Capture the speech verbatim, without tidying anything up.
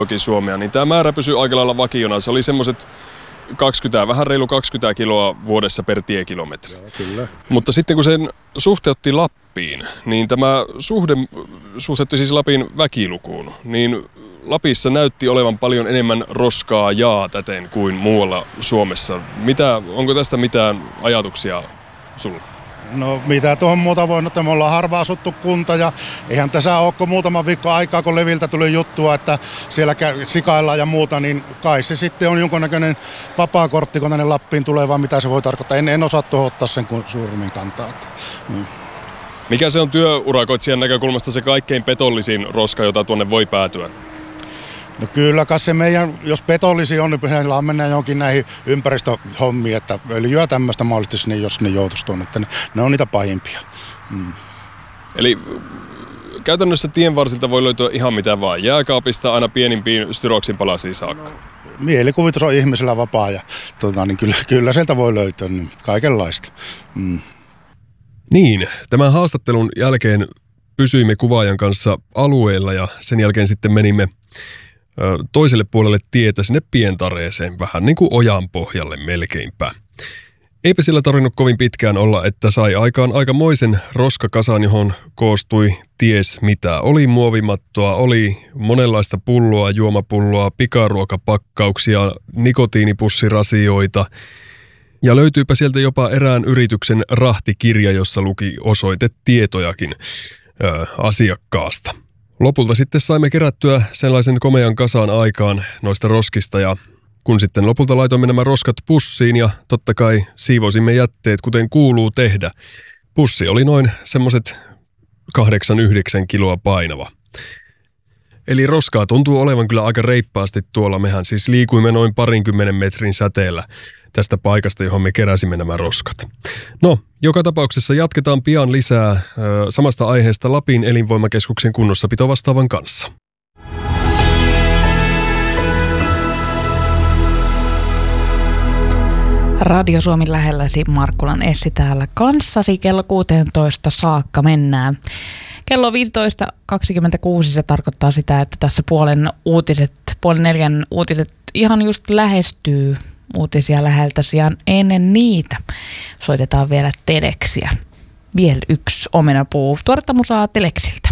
Suomea, niin tämä määrä pysyi aika lailla vakiona. Se oli semmoiset kaksikymmentä, vähän reilu kaksikymmentä kiloa vuodessa per tiekilometri. Joo, kyllä. Mutta sitten kun sen suhteutti Lappiin, niin tämä suhde suhteutti siis Lapin väkilukuun, niin Lapissa näytti olevan paljon enemmän roskaa jaa täten kuin muualla Suomessa. Mitä, onko tästä mitään ajatuksia sulla? No mitä tuohon muuta voi, että me ollaan harva asuttu kunta ja eihän tässä ole kuin muutama viikko aikaa, kun Leviltä tuli juttua, että siellä sikaillaan ja muuta, niin kai se sitten on jonkunnäköinen vapaakortti, kun tänne Lappiin tulee, vaan mitä se voi tarkoittaa. En, en osaa tuohon ottaa sen kuin suurimmin kantaa. Että, mm. Mikä se on työurakoitsijan näkökulmasta se kaikkein petollisin roska, jota tuonne voi päätyä? No kyllä, kas se meidän, jos petollisi on, niin meillä mennään johonkin näihin ympäristöhommiin, että öljyä tämmöistä mahdollisesti sinne, jos ne joutuisi tuonne, että ne, ne on niitä pahimpia. Mm. Eli käytännössä tien varsilta voi löytyä ihan mitä vaan, jääkaapista aina pienimpiin styroksin palasiin saakka. No, mielikuvitus on ihmisellä vapaa ja tota, niin kyllä, kyllä sieltä voi löytyä niin kaikenlaista. Mm. Niin, tämän haastattelun jälkeen pysyimme kuvaajan kanssa alueella ja sen jälkeen sitten menimme toiselle puolelle tietä sinne Pientareeseen, vähän niin kuin ojan pohjalle melkeinpä. Eipä sillä tarvinnut kovin pitkään olla, että sai aikaan aikamoisen roskakasan, johon koostui ties mitä. Oli muovimattoa, oli monenlaista pulloa, juomapulloa, pikaruokapakkauksia, nikotiinipussirasioita. Ja löytyypä sieltä jopa erään yrityksen rahtikirja, jossa luki osoitetietojakin ö, asiakkaasta. Lopulta sitten saimme kerättyä sellaisen komean kasan aikaan noista roskista ja kun sitten lopulta laitoimme nämä roskat pussiin ja totta kai siivosimme jätteet kuten kuuluu tehdä. Pussi oli noin semmoiset kahdeksan yhdeksän kiloa painava. Eli roskaa tuntuu olevan kyllä aika reippaasti tuolla. Mehän siis liikuimme noin parinkymmenen metrin säteellä tästä paikasta, johon me keräsimme nämä roskat. No, joka tapauksessa jatketaan pian lisää ö, samasta aiheesta Lapin elinvoimakeskuksen kunnossapito vastaavan kanssa. Radio Suomi lähelläsi, Markkulan Essi täällä kanssasi. Kello kuusitoista saakka mennään. Kello viisitoista kaksikymmentäkuusi se tarkoittaa sitä, että tässä puolen uutiset, puolen neljän uutiset ihan just lähestyy uutisia läheltä sijaan ennen niitä. Soitetaan vielä teleksiä. Vielä yksi omenapuu. Tuoretta musaa teleksiltä.